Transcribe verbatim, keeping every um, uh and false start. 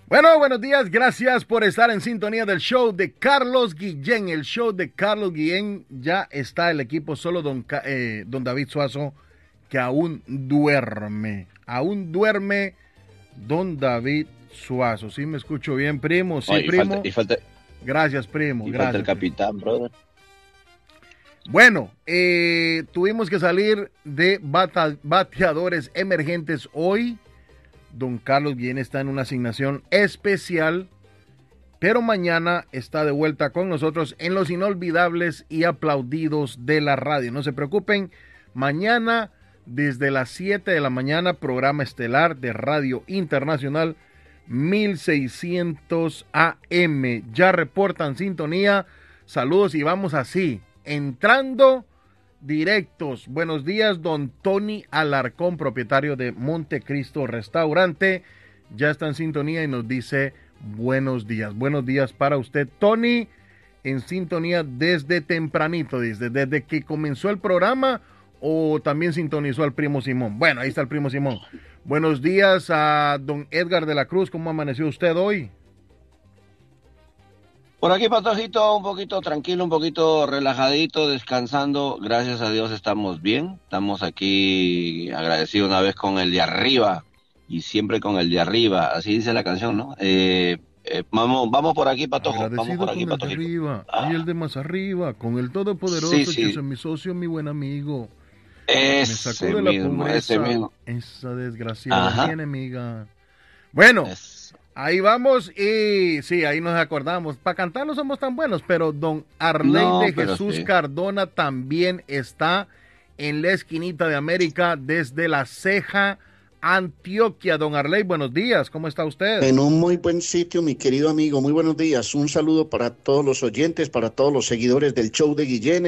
Bueno, buenos días, gracias por estar en sintonía del show de Carlos Guillén. El show de Carlos Guillén, ya está el equipo, solo don, eh, don David Suazo, que aún duerme, aún duerme don David Suazo. ¿Sí me escucho bien, primo? Sí, oh, y primo. Falta, y falta, gracias, primo. Y gracias, falta el capitán, primo. brother. Bueno, eh, tuvimos que salir de bata, bateadores emergentes hoy. Don Carlos Guillén está en una asignación especial, pero mañana está de vuelta con nosotros en los inolvidables y aplaudidos de la radio. No se preocupen, mañana desde las siete de la mañana, programa estelar de Radio Internacional mil seiscientos A M. Ya reportan sintonía, saludos y vamos así, entrando directos. Buenos días, don Tony Alarcón, propietario de Montecristo Restaurante. Ya está en sintonía y nos dice buenos días. Buenos días para usted, Tony, en sintonía desde tempranito, desde, desde que comenzó el programa, o también sintonizó al primo Simón. Bueno, ahí está el primo Simón. Buenos días a don Edgar de la Cruz. ¿Cómo amaneció usted hoy? Por aquí, Patojito, un poquito tranquilo, un poquito relajadito, descansando. Gracias a Dios estamos bien. Estamos aquí agradecidos una vez con el de arriba y siempre con el de arriba. Así dice la canción, ¿no? Eh, eh, vamos, vamos por aquí, Patojo. Agradecido vamos por aquí, con el Patojito. de arriba Ah. y el de más arriba, con el todopoderoso, Sí, sí. que es mi socio, mi buen amigo. Ese Me sacó de la mismo, pobreza. ese mismo. Esa desgraciada Ajá. tiene, amiga. Bueno. Es... Ahí vamos y sí, ahí nos acordamos. Para cantar no somos tan buenos, pero don Arley no, de Jesús sí. Cardona también está en la esquinita de América desde La Ceja, Antioquia. Don Arley, buenos días, ¿cómo está usted? En un muy buen sitio, mi querido amigo, muy buenos días. Un saludo para todos los oyentes, para todos los seguidores del show de Guillén.